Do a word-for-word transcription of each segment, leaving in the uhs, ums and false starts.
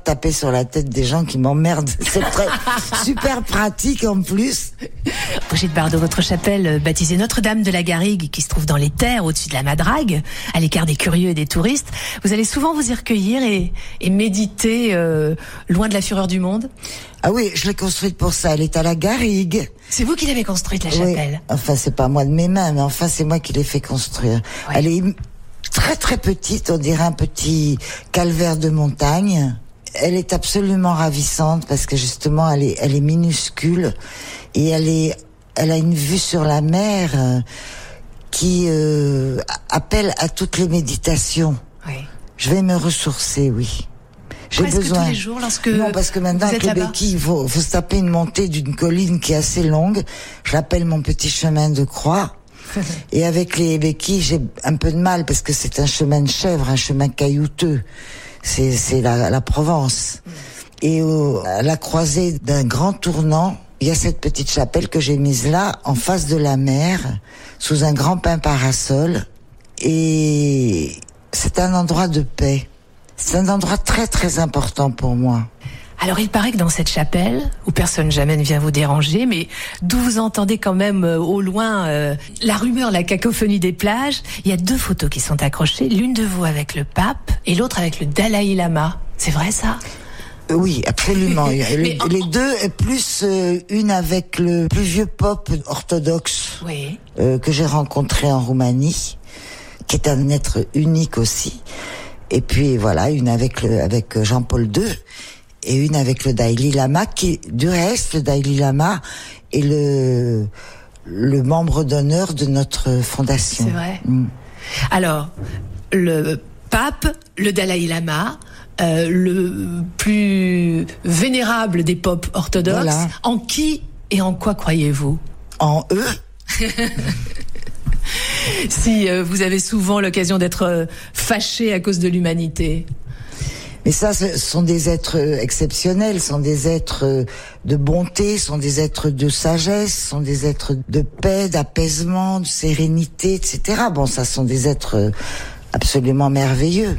taper sur la tête des gens qui m'emmerdent. C'est très super pratique en plus. Brigitte Bardot, votre chapelle baptisée Notre-Dame de la Garrigue, qui se trouve dans les terres au-dessus de la Madrague, à l'écart des curieux et des touristes, vous allez souvent vous y recueillir et, et méditer euh, loin de la fureur du monde? Ah oui, je l'ai construite pour ça. Elle est à la Garrigue. C'est vous qui l'avez construite, la chapelle? Oui. Enfin, c'est pas moi de mes mains, mais enfin, c'est moi qui l'ai fait construire. Oui. Elle est très très petite, on dirait un petit calvaire de montagne. Elle est absolument ravissante parce que justement, elle est, elle est minuscule et elle est, elle a une vue sur la mer euh, qui euh, appelle à toutes les méditations. Oui. Je vais me ressourcer, oui. J'ai Presque besoin. tous les jours lorsque non, parce que maintenant, vous avec êtes le là-bas. béquille, il faut, faut se taper une montée d'une colline qui est assez longue. Je l'appelle mon petit chemin de croix. Et avec les béquilles, j'ai un peu de mal parce que c'est un chemin de chèvre, un chemin caillouteux. C'est, c'est la, la Provence. Et au, à la croisée d'un grand tournant, il y a cette petite chapelle que j'ai mise là, en face de la mer, sous un grand pin parasol. Et c'est un endroit de paix. C'est un endroit très très important pour moi. Alors il paraît que dans cette chapelle, où personne jamais ne vient vous déranger, mais d'où vous entendez quand même euh, au loin euh, la rumeur, la cacophonie des plages, il y a deux photos qui sont accrochées, l'une de vous avec le pape et l'autre avec le Dalai Lama. C'est vrai ça? Euh, oui, absolument. les, en... les deux, et plus euh, une avec le plus vieux pope orthodoxe oui. euh, que j'ai rencontré en Roumanie, qui est un être unique aussi. Et puis voilà, une avec le, avec Jean-Paul deux. Et une avec le Dalai Lama, qui, du reste, le Dalai Lama est le, le membre d'honneur de notre fondation. C'est vrai. Mm. Alors, le pape, le Dalai Lama, euh, le plus vénérable des popes orthodoxes, Voilà. En qui et en quoi croyez-vous? En eux. Si euh, vous avez souvent l'occasion d'être euh, fâché à cause de l'humanité. Mais ça, ce sont des êtres exceptionnels, sont des êtres de bonté, sont des êtres de sagesse, sont des êtres de paix, d'apaisement, de sérénité, et cetera. Bon, ça sont des êtres absolument merveilleux.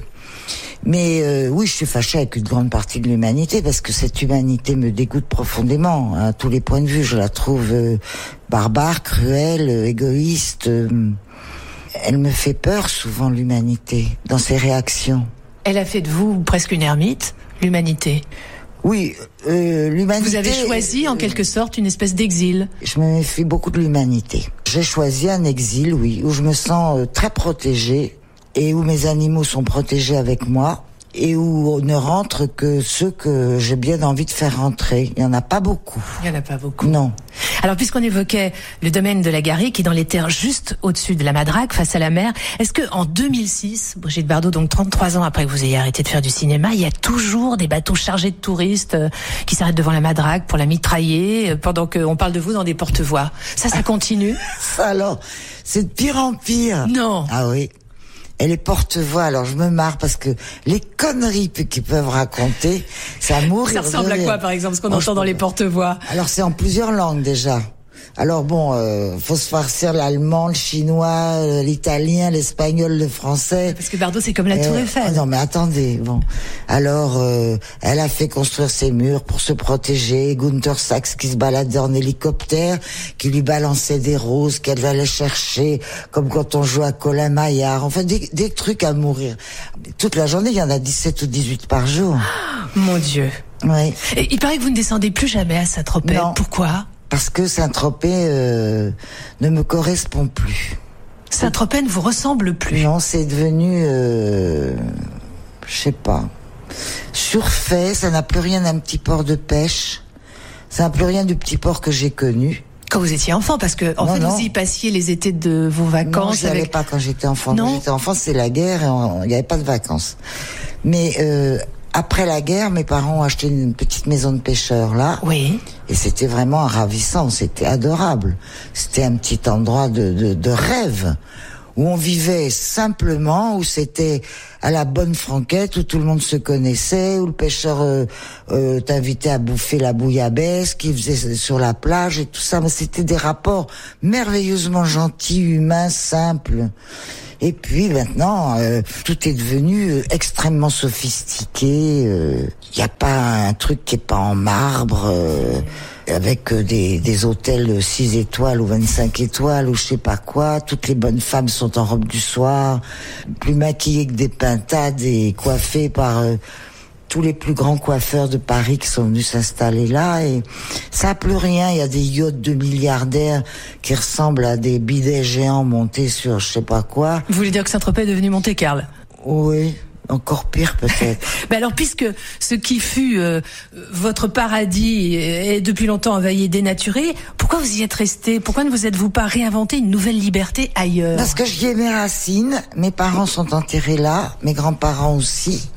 Mais euh, oui, je suis fâchée avec une grande partie de l'humanité parce que cette humanité me dégoûte profondément, à tous les points de vue. Je la trouve euh, barbare, cruelle, égoïste. Euh, elle me fait peur souvent, l'humanité, dans ses réactions. Elle a fait de vous presque une ermite, l'humanité. Oui, euh, l'humanité... Vous avez choisi en quelque sorte une espèce d'exil. Je me méfie beaucoup de l'humanité. J'ai choisi un exil, oui, où je me sens euh, très protégée et où mes animaux sont protégés avec moi et où ne rentrent que ceux que j'ai bien envie de faire rentrer. Il n'y en a pas beaucoup. Il n'y en a pas beaucoup. Non. Alors, puisqu'on évoquait le domaine de la Garrigue, qui est dans les terres juste au-dessus de la Madrague, face à la mer, est-ce que en deux mille six, Brigitte Bardot, donc trente-trois ans après que vous ayez arrêté de faire du cinéma, il y a toujours des bateaux chargés de touristes euh, qui s'arrêtent devant la Madrague pour la mitrailler, euh, pendant qu'on parle de vous dans des porte-voix? Ça, ça continue? Ça alors, c'est de pire en pire. Non. Ah oui. Et les porte-voix, alors je me marre parce que les conneries qu'ils peuvent raconter, ça mourir. Ça ressemble à quoi, par exemple, ce qu'on Bon, entend dans les porte-voix? Alors c'est en plusieurs langues déjà. Alors bon, euh, faut se farcir l'allemand, le chinois, euh, l'italien, l'espagnol, le français. Parce que Bardot, c'est comme la Tour Euh, Eiffel. oh non mais attendez, bon. Alors, euh, elle a fait construire ses murs pour se protéger. Gunther Sachs qui se baladait en hélicoptère, qui lui balançait des roses qu'elle allait chercher, comme quand on joue à Colin Maillard. Enfin, des, des trucs à mourir. Toute la journée, il y en a dix-sept ou dix-huit par jour. Mon Dieu. Oui. Et il paraît que vous ne descendez plus jamais à Saint-Tropez. Non. Pourquoi? Parce que Saint-Tropez euh, ne me correspond plus. Saint-Tropez ne vous ressemble plus. Non, c'est devenu, euh, je sais pas, surfait. Ça n'a plus rien d'un petit port de pêche. Ça n'a plus rien du petit port que j'ai connu. Quand vous étiez enfant, parce que en Non, fait non. vous y passiez les étés de vos Non, vacances. j'y allais avec... pas quand j'étais enfant. Non. Quand j'étais enfant, c'est la guerre et on- il n'y avait pas de vacances. Mais euh, après la guerre, mes parents ont acheté une petite maison de pêcheurs là. Oui. Et c'était vraiment ravissant, c'était adorable. C'était un petit endroit de, de, de rêve, où on vivait simplement, où c'était à la bonne franquette, où tout le monde se connaissait, où le pêcheur euh, euh, t'invitait à bouffer la bouillabaisse qu'il faisait sur la plage et tout ça. Mais c'était des rapports merveilleusement gentils, humains, simples. Et puis maintenant, euh, tout est devenu extrêmement sophistiqué. Il euh, n'y a pas un truc qui est pas en marbre, euh, avec des, des hôtels six étoiles ou vingt-cinq étoiles ou je sais pas quoi. Toutes les bonnes femmes sont en robe du soir, plus maquillées que des pintades et coiffées par euh, tous les plus grands coiffeurs de Paris qui sont venus s'installer là, et ça a plus rien. Il y a des yachts de milliardaires qui ressemblent à des bidets géants montés sur je sais pas quoi. Vous voulez dire que Saint-Tropez est devenu Monte-Carlo? Oui, encore pire peut-être. Ben alors, puisque ce qui fut euh, votre paradis est depuis longtemps envahi et dénaturé, pourquoi vous y êtes resté? Pourquoi ne vous êtes-vous pas réinventé une nouvelle liberté ailleurs? Parce que j'y ai mes racines. Mes parents sont enterrés là, mes grands-parents aussi.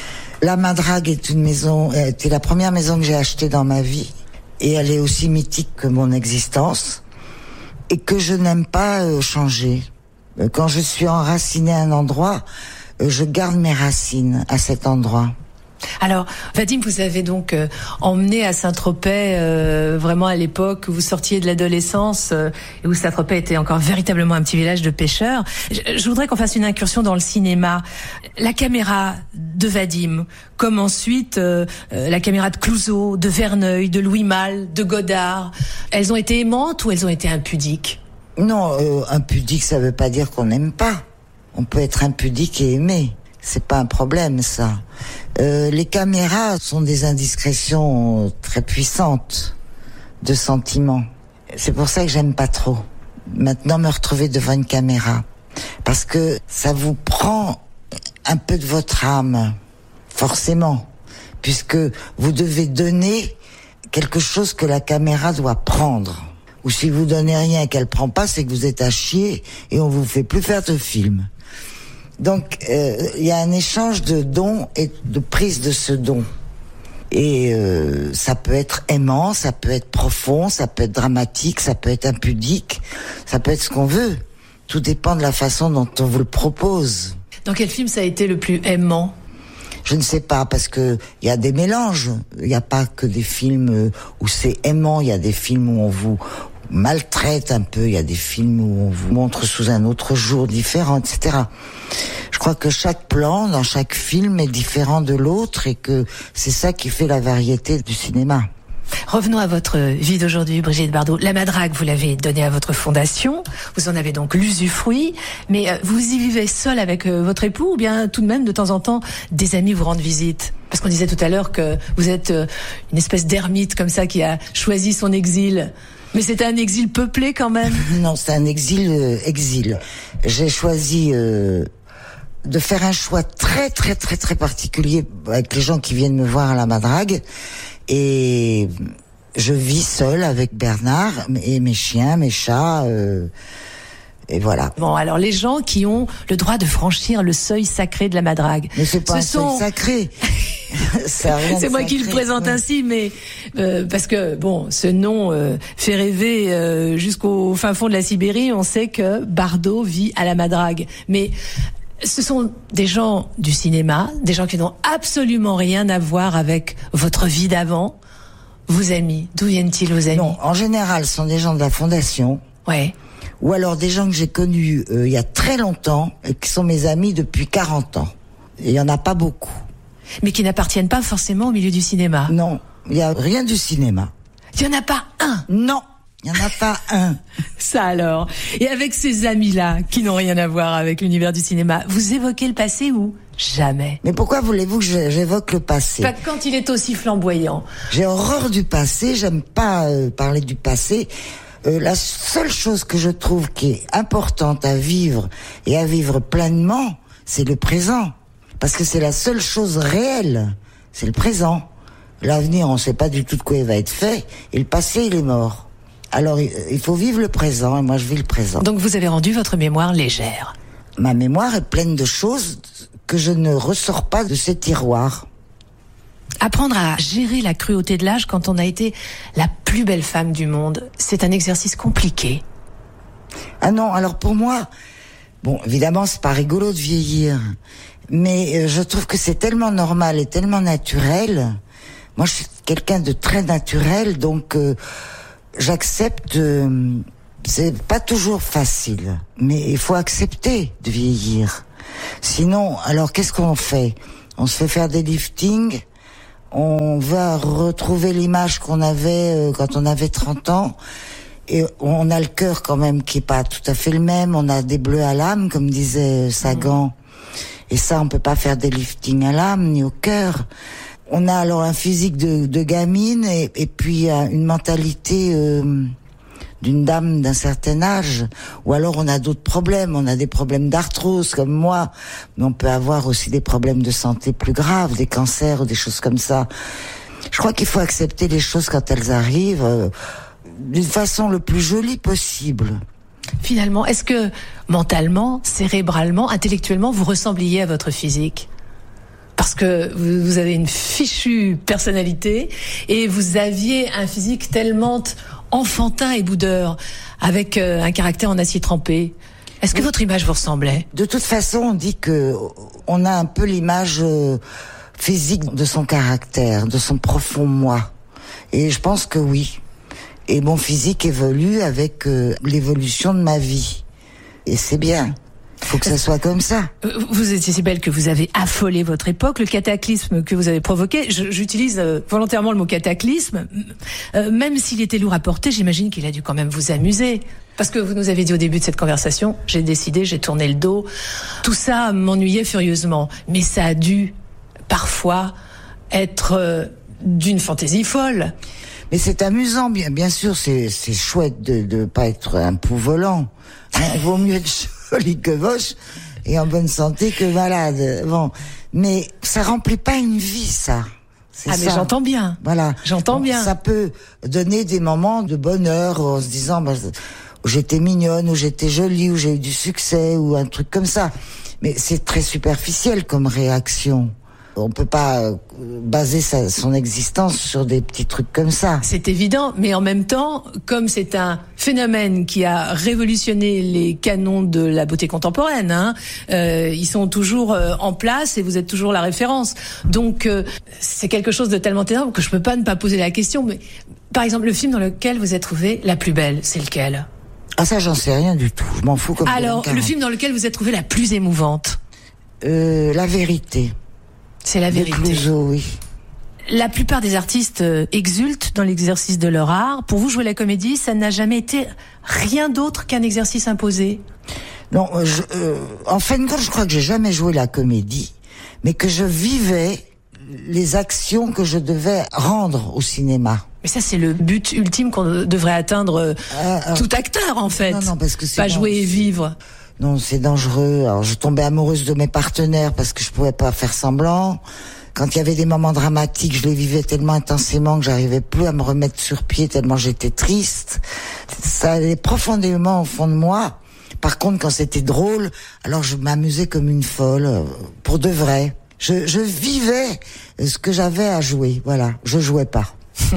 La Madrague est une maison, était la première maison que j'ai achetée dans ma vie, et elle est aussi mythique que mon existence, et que je n'aime pas euh, changer. Quand je suis enracinée à un endroit, euh, je garde mes racines à cet endroit. Alors, Vadim, vous avez donc euh, emmené à Saint-Tropez euh, vraiment à l'époque où vous sortiez de l'adolescence euh, et où Saint-Tropez était encore véritablement un petit village de pêcheurs. Je, je voudrais qu'on fasse une incursion dans le cinéma. La caméra de Vadim, comme ensuite euh, euh, la caméra de Clouzot, de Verneuil, de Louis Malle, de Godard, elles ont été aimantes ou elles ont été impudiques? Non, euh, impudique, ça veut pas dire qu'on n'aime pas. On peut être impudique et aimer. C'est pas un problème, ça. Euh, les caméras sont des indiscrétions très puissantes de sentiments. C'est pour ça que j'aime pas trop maintenant me retrouver devant une caméra, parce que ça vous prend un peu de votre âme, forcément, puisque vous devez donner quelque chose que la caméra doit prendre. Ou si vous donnez rien et qu'elle prend pas, c'est que vous êtes à chier et on vous fait plus faire de film. Donc, il euh, y a un échange de dons et de prise de ce don. Et euh, ça peut être aimant, ça peut être profond, ça peut être dramatique, ça peut être impudique, ça peut être ce qu'on veut. Tout dépend de la façon dont on vous le propose. Dans quel film ça a été le plus aimant? Je ne sais pas, parce que il y a des mélanges. Il n'y a pas que des films où c'est aimant, il y a des films où on vous maltraite un peu, il y a des films où on vous montre sous un autre jour différent, et cetera. Je crois que chaque plan dans chaque film est différent de l'autre et que c'est ça qui fait la variété du cinéma. Revenons à votre vie d'aujourd'hui, Brigitte Bardot. La Madrague, vous l'avez donnée à votre fondation. Vous en avez donc l'usufruit. Mais vous y vivez seul avec votre époux, ou bien tout de même, de temps en temps, des amis vous rendent visite? Parce qu'on disait tout à l'heure que vous êtes une espèce d'ermite comme ça qui a choisi son exil. Mais c'était un exil peuplé quand même. Non, c'est un exil euh, exil. J'ai choisi euh, de faire un choix très très très très particulier avec les gens qui viennent me voir à la Madrague, et je vis seule avec Bernard et mes chiens, mes chats. Euh, Et voilà. Bon, alors les gens qui ont le droit de franchir le seuil sacré de la Madrague. Mais c'est pas Ce un sont... seuil sacré. C'est moi qui le présente ouais. ainsi, mais euh, parce que bon, ce nom euh, fait rêver euh, jusqu'au fin fond de la Sibérie. On sait que Bardot vit à la Madrague, mais ce sont des gens du cinéma, des gens qui n'ont absolument rien à voir avec votre vie d'avant. Vos amis, d'où viennent-ils vos amis? Non, en général, ce sont des gens de la fondation. Ouais. Ou alors des gens que j'ai connus euh, il y a très longtemps et qui sont mes amis depuis quarante ans. Et il y en a pas beaucoup. Mais qui n'appartiennent pas forcément au milieu du cinéma. Non, il y a rien du cinéma. Il y en a pas un. Non, il y en a pas un. Ça alors. Et avec ces amis-là qui n'ont rien à voir avec l'univers du cinéma, vous évoquez le passé ou jamais? Mais pourquoi voulez-vous que j'évoque le passé? Pas quand il est aussi flamboyant. J'ai horreur du passé, j'aime pas euh, parler du passé. Euh, la seule chose que je trouve qui est importante à vivre et à vivre pleinement, c'est le présent. Parce que c'est la seule chose réelle, c'est le présent. L'avenir, on ne sait pas du tout de quoi il va être fait, et le passé, il est mort. Alors, il faut vivre le présent, et moi je vis le présent. Donc vous avez rendu votre mémoire légère. Ma mémoire est pleine de choses que je ne ressors pas de ces tiroirs. Apprendre à gérer la cruauté de l'âge quand on a été la plus belle femme du monde, c'est un exercice compliqué. Ah non, alors pour moi, bon, évidemment, c'est pas rigolo de vieillir, mais je trouve que c'est tellement normal et tellement naturel. Moi, je suis quelqu'un de très naturel, donc euh, j'accepte euh, C'est pas toujours facile, mais il faut accepter de vieillir. Sinon, alors qu'est-ce qu'on fait? On se fait faire des liftings, on va retrouver l'image qu'on avait euh, quand on avait trente ans, et on a le cœur quand même qui est pas tout à fait le même, on a des bleus à l'âme, comme disait Sagan. Mmh. Et ça, on peut pas faire des liftings à l'âme, ni au cœur. On a alors un physique de, de gamine, et, et puis une mentalité... Euh, d'une dame d'un certain âge, ou alors on a d'autres problèmes, on a des problèmes d'arthrose comme moi, mais on peut avoir aussi des problèmes de santé plus graves, des cancers ou des choses comme ça. Je crois qu'il faut accepter les choses quand elles arrivent euh, d'une façon le plus jolie possible. Finalement, est-ce que mentalement, cérébralement, intellectuellement, vous ressembliez à votre physique ? Parce que vous avez une fichue personnalité et vous aviez un physique tellement enfantin et boudeur, avec euh, un caractère en acier trempé. Est-ce que oui. Votre image vous ressemblait ? De toute façon, on dit que on a un peu l'image euh, physique de son caractère, de son profond moi. Et je pense que oui. Et mon physique évolue avec euh, l'évolution de ma vie. Et c'est bien. Il faut que ça soit comme ça. Vous étiez si belle que vous avez affolé votre époque. Le cataclysme que vous avez provoqué, je, j'utilise euh, volontairement le mot cataclysme, euh, même s'il était lourd à porter, j'imagine qu'il a dû quand même vous amuser. Parce que vous nous avez dit au début de cette conversation, j'ai décidé, j'ai tourné le dos. Tout ça m'ennuyait furieusement. Mais ça a dû, parfois, être euh, d'une fantaisie folle. Mais c'est amusant, bien, bien sûr, c'est, c'est chouette de ne pas être un pou volant. Il vaut mieux être jolie que moche et en bonne santé que malade. Bon, mais ça remplit pas une vie, ça. C'est ah ça. Mais j'entends bien. Voilà, j'entends bon, bien. Ça peut donner des moments de bonheur en se disant bah, j'étais mignonne, ou j'étais jolie, ou j'ai eu du succès, ou un truc comme ça. Mais c'est très superficiel comme réaction. On peut pas baser sa, son existence sur des petits trucs comme ça. C'est évident, mais en même temps, comme c'est un phénomène qui a révolutionné les canons de la beauté contemporaine, hein, euh, ils sont toujours euh, en place et vous êtes toujours la référence. Donc, euh, c'est quelque chose de tellement énorme que je peux pas ne pas poser la question. Mais par exemple, le film dans lequel vous êtes trouvée la plus belle, c'est lequel ? Ah ça, j'en sais rien du tout. Je m'en fous comme. Alors, le film dans lequel vous êtes trouvée la plus émouvante ? euh, La vérité. C'est la vérité. Clouseau, oui. La plupart des artistes euh, exultent dans l'exercice de leur art. Pour vous, jouer la comédie, ça n'a jamais été rien d'autre qu'un exercice imposé ? Non, je, euh, en fin de compte, je crois que j'ai jamais joué la comédie, mais que je vivais les actions que je devais rendre au cinéma. Mais ça, c'est le but ultime qu'on devrait atteindre euh, euh, tout acteur, en fait. Non, non, parce que c'est pas jouer et vivre. Non, c'est dangereux. Alors, je tombais amoureuse de mes partenaires parce que je pouvais pas faire semblant. Quand il y avait des moments dramatiques, je les vivais tellement intensément que j'arrivais plus à me remettre sur pied tellement j'étais triste. Ça allait profondément au fond de moi. Par contre, quand c'était drôle, alors je m'amusais comme une folle, pour de vrai. Je, je vivais ce que j'avais à jouer. Voilà, je jouais pas.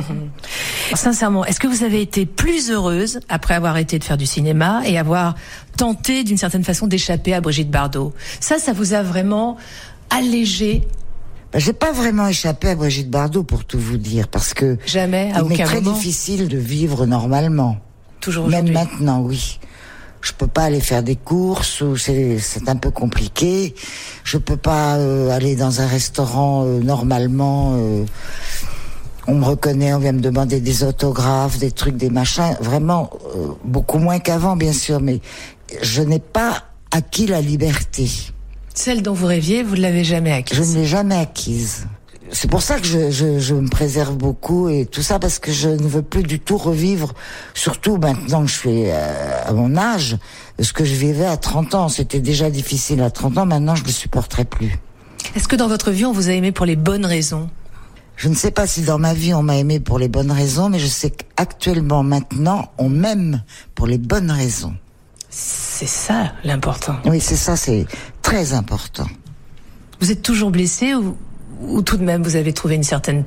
Sincèrement, est-ce que vous avez été plus heureuse après avoir arrêté de faire du cinéma et avoir tenté d'une certaine façon d'échapper à Brigitte Bardot ? Ça, ça vous a vraiment allégé ? Ben, j'ai pas vraiment échappé à Brigitte Bardot, pour tout vous dire, parce que jamais, à aucun moment. Il m'est très difficile de vivre normalement. Toujours aujourd'hui. Même maintenant, oui. Je peux pas aller faire des courses, ou c'est c'est un peu compliqué. Je peux pas euh, aller dans un restaurant euh, normalement. Euh, on me reconnaît, on vient me demander des autographes, des trucs, des machins. Vraiment euh, beaucoup moins qu'avant, bien sûr, mais je n'ai pas acquis la liberté. Celle dont vous rêviez, vous ne l'avez jamais acquise. Je ne l'ai jamais acquise. C'est pour ça que je, je, je me préserve beaucoup et tout ça, parce que je ne veux plus du tout revivre, surtout maintenant que je suis euh, à mon âge, ce que je vivais à trente ans. C'était déjà difficile à trente ans, maintenant je ne le supporterai plus. Est-ce que dans votre vie, on vous a aimé pour les bonnes raisons ? Je ne sais pas si dans ma vie on m'a aimé pour les bonnes raisons, mais je sais qu'actuellement, maintenant, on m'aime pour les bonnes raisons. C'est ça l'important. Oui, c'est ça, c'est très important. Vous êtes toujours blessé ou, ou tout de même vous avez trouvé une certaine paix ?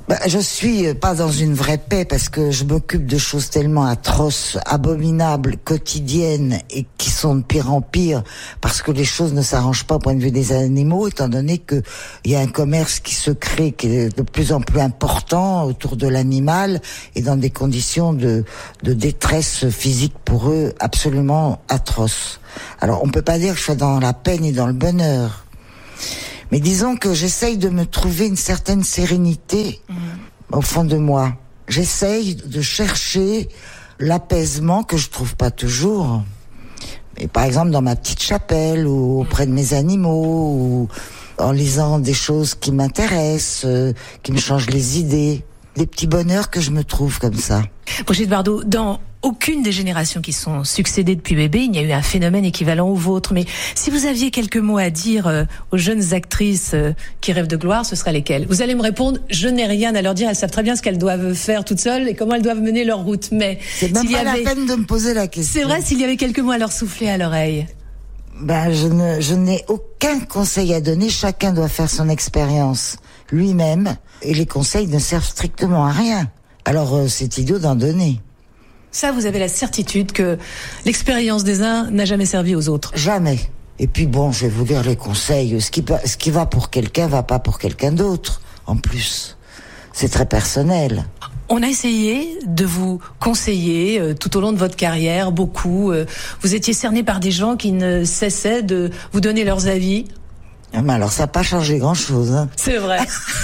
Bah, je suis pas dans une vraie paix parce que je m'occupe de choses tellement atroces, abominables, quotidiennes et qui sont de pire en pire parce que les choses ne s'arrangent pas au point de vue des animaux, étant donné que il y a un commerce qui se crée qui est de plus en plus important autour de l'animal et dans des conditions de, de détresse physique pour eux absolument atroces. Alors on peut pas dire que je sois dans la paix ni dans le bonheur. Mais disons que j'essaye de me trouver une certaine sérénité mmh. au fond de moi. J'essaye de chercher l'apaisement que je trouve pas toujours. Et par exemple dans ma petite chapelle ou auprès de mes animaux ou en lisant des choses qui m'intéressent, euh, qui me changent les idées. Des petits bonheurs que je me trouve comme ça. Brigitte Bardot, dans aucune des générations qui sont succédées depuis bébé, il n'y a eu un phénomène équivalent au vôtre. Mais si vous aviez quelques mots à dire euh, aux jeunes actrices euh, qui rêvent de gloire, ce seraient lesquels? Vous allez me répondre, je n'ai rien à leur dire, elles savent très bien ce qu'elles doivent faire toutes seules et comment elles doivent mener leur route. Mais c'est même pas avait... la peine de me poser la question. C'est vrai, s'il y avait quelques mots à leur souffler à l'oreille. Ben, je ne, je n'ai aucun conseil à donner. Chacun doit faire son expérience lui-même et les conseils ne servent strictement à rien. Alors euh, c'est idiot d'en donner. Ça, vous avez la certitude que l'expérience des uns n'a jamais servi aux autres. Jamais. Et puis bon, je vais vous dire les conseils. Ce qui, ce qui va pour quelqu'un va pas pour quelqu'un d'autre. En plus, c'est très personnel. On a essayé de vous conseiller euh, tout au long de votre carrière, beaucoup. Euh, vous étiez cerné par des gens qui ne cessaient de vous donner leurs avis. Ah, mais alors ça n'a pas changé grand-chose. Hein. C'est vrai.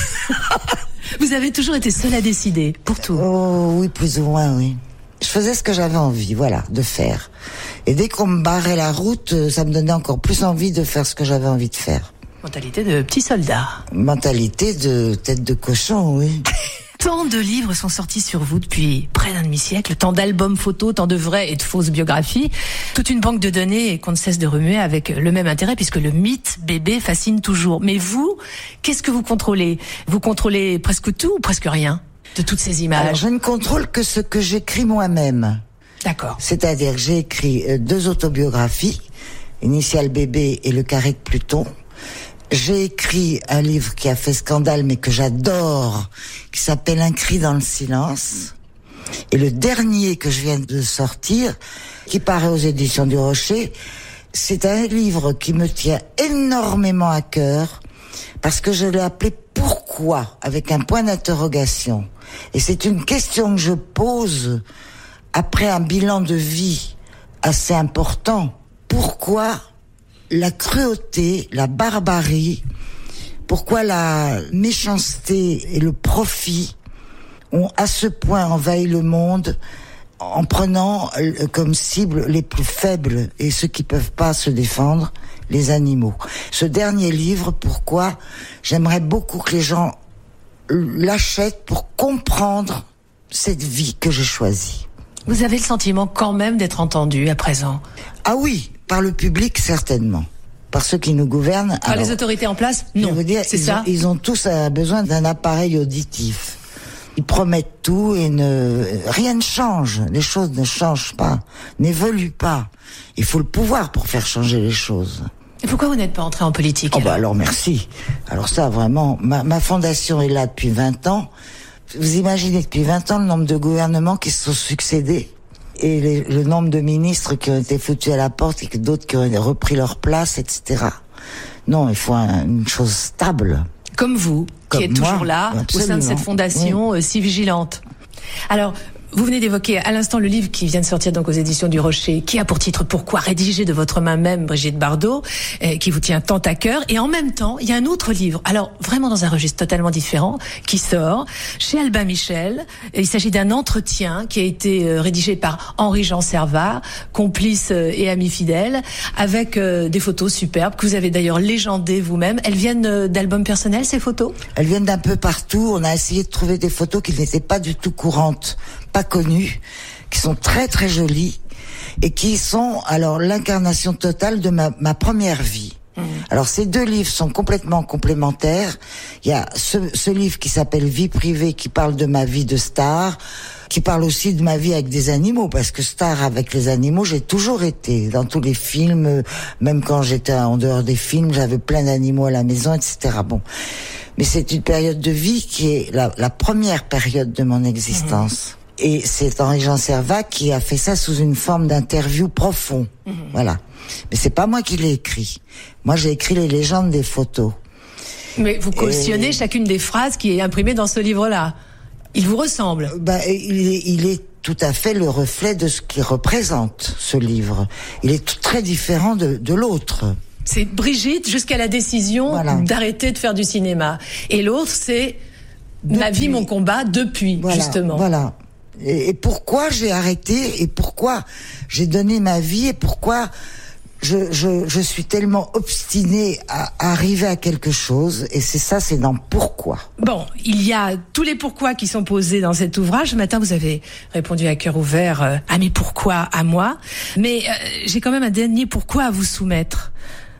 Vous avez toujours été seul à décider, pour tout. Oh oui, plus ou moins, oui. Je faisais ce que j'avais envie, voilà, de faire. Et dès qu'on me barrait la route, ça me donnait encore plus envie de faire ce que j'avais envie de faire. Mentalité de petit soldat. Mentalité de tête de cochon, oui. Tant de livres sont sortis sur vous depuis près d'un demi-siècle, tant d'albums photos, tant de vraies et de fausses biographies, toute une banque de données qu'on ne cesse de remuer avec le même intérêt puisque le mythe bébé fascine toujours. Mais vous, qu'est-ce que vous contrôlez? Vous contrôlez presque tout ou presque rien de toutes ces images? Alors, je ne contrôle que ce que j'écris moi-même. D'accord. C'est-à-dire que j'ai écrit deux autobiographies, Initial bébé et Le carré de Pluton. J'ai écrit un livre qui a fait scandale, mais que j'adore, qui s'appelle Un cri dans le silence. Et le dernier que je viens de sortir, qui paraît aux éditions du Rocher, c'est un livre qui me tient énormément à cœur, parce que je l'ai appelé « Pourquoi ?», avec un point d'interrogation. Et c'est une question que je pose après un bilan de vie assez important. Pourquoi la cruauté, la barbarie, pourquoi la méchanceté et le profit ont à ce point envahi le monde en prenant comme cible les plus faibles et ceux qui peuvent pas se défendre, les animaux. Ce dernier livre, pourquoi j'aimerais beaucoup que les gens l'achètent pour comprendre cette vie que j'ai choisie. Vous avez le sentiment quand même d'être entendu à présent? Ah oui, par le public certainement. Par ceux qui nous gouvernent. Par alors, les autorités en place? Non, je veux dire, c'est ils ça. Ont, ils ont tous besoin d'un appareil auditif. Ils promettent tout et ne rien ne change. Les choses ne changent pas, n'évoluent pas. Il faut le pouvoir pour faire changer les choses. Et pourquoi vous n'êtes pas entré en politique? Oh alors bah alors merci. Alors ça vraiment, ma, ma fondation est là depuis vingt ans. Vous imaginez depuis vingt ans le nombre de gouvernements qui se sont succédés et les, le nombre de ministres qui ont été foutus à la porte et que d'autres qui ont repris leur place, et cetera. Non, il faut un, une chose stable. Comme vous, Comme qui êtes moi, toujours là, absolument. Au sein de cette fondation oui. euh, si vigilante. Alors, vous venez d'évoquer à l'instant le livre qui vient de sortir donc aux éditions du Rocher, qui a pour titre « Pourquoi ?», rédigé de votre main même, Brigitte Bardot, euh, qui vous tient tant à cœur. Et en même temps, il y a un autre livre, alors vraiment dans un registre totalement différent, qui sort chez Albin Michel. Il s'agit d'un entretien qui a été euh, rédigé par Henri-Jean Servat, complice euh, et ami fidèle, avec euh, des photos superbes que vous avez d'ailleurs légendées vous-même. Elles viennent euh, d'albums personnels, ces photos? Elles viennent d'un peu partout. On a essayé de trouver des photos qui n'étaient pas du tout courantes, pas connues, qui sont très très jolies et qui sont alors l'incarnation totale de ma, ma première vie. Mmh. Alors ces deux livres sont complètement complémentaires. Il y a ce, ce livre qui s'appelle Vie privée, qui parle de ma vie de star, qui parle aussi de ma vie avec des animaux, parce que star avec les animaux, j'ai toujours été. Dans tous les films, même quand j'étais en dehors des films, j'avais plein d'animaux à la maison, et cetera. Bon. Mais c'est une période de vie qui est la, la première période de mon existence. Mmh. Et c'est Henri-Jean Servat qui a fait ça sous une forme d'interview profond. Mmh. Voilà. Mais c'est pas moi qui l'ai écrit. Moi, j'ai écrit les légendes des photos. Mais vous cautionnez Et... chacune des phrases qui est imprimée dans ce livre-là. Il vous ressemble. Bah, il est, il est tout à fait le reflet de ce qu'il représente, ce livre. Il est très différent de, de l'autre. C'est Brigitte jusqu'à la décision voilà. d'arrêter de faire du cinéma. Et l'autre, c'est depuis. Ma vie, mon combat, depuis, voilà, justement. Voilà. Et, et pourquoi j'ai arrêté, et pourquoi j'ai donné ma vie, et pourquoi je, je, je suis tellement obstinée à arriver à quelque chose. Et c'est ça, c'est dans Pourquoi. Bon, il y a tous les pourquoi qui sont posés dans cet ouvrage. Ce matin, vous avez répondu à cœur ouvert euh, à mes pourquoi à moi. Mais euh, j'ai quand même un dernier pourquoi à vous soumettre.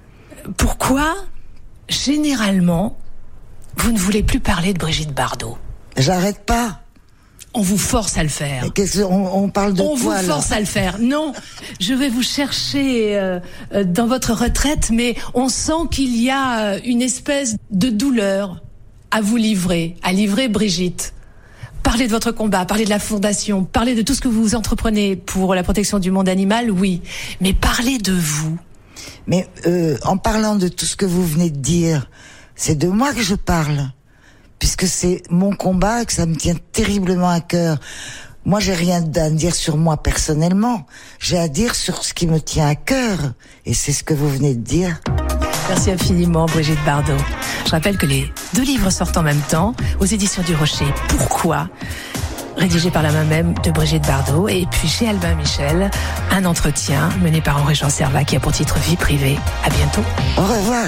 Pourquoi, généralement, vous ne voulez plus parler de Brigitte Bardot? J'arrête pas. On vous force à le faire. Qu'est-ce, on, on parle de on quoi, vous force là à le faire. Non, je vais vous chercher euh, euh, dans votre retraite, mais on sent qu'il y a une espèce de douleur à vous livrer, à livrer Brigitte. Parler de votre combat, parler de la fondation, parler de tout ce que vous entreprenez pour la protection du monde animal, oui. Mais parler de vous. Mais euh, en parlant de tout ce que vous venez de dire, c'est de moi que je parle. Puisque c'est mon combat et que ça me tient terriblement à cœur. Moi, j'ai rien à dire sur moi personnellement. J'ai à dire sur ce qui me tient à cœur. Et c'est ce que vous venez de dire. Merci infiniment, Brigitte Bardot. Je rappelle que les deux livres sortent en même temps, aux éditions du Rocher. Pourquoi ? Rédigé par la main même de Brigitte Bardot. Et puis chez Albin Michel, un entretien mené par Henri-Jean Servat qui a pour titre Vie privée. À bientôt. Au revoir.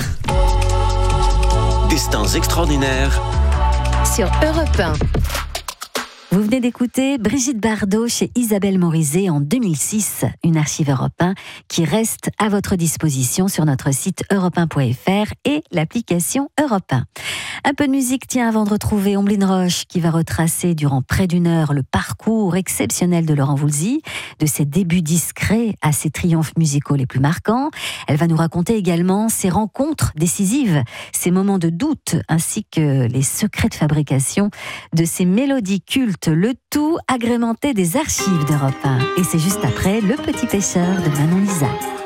Destins extraordinaires sur Europe un. Vous venez d'écouter Brigitte Bardot chez Isabelle Morizet en deux mille six, une archive Europe un qui reste à votre disposition sur notre site europe un point f r et l'application Europe un. Un peu de musique tient avant de retrouver Omblin Roche qui va retracer durant près d'une heure le parcours exceptionnel de Laurent Voulzy, de ses débuts discrets à ses triomphes musicaux les plus marquants. Elle va nous raconter également ses rencontres décisives, ses moments de doute ainsi que les secrets de fabrication de ses mélodies cultes. Le tout agrémenté des archives d'Europe un. Et c'est juste après Le Petit Pêcheur de Manon Lisa.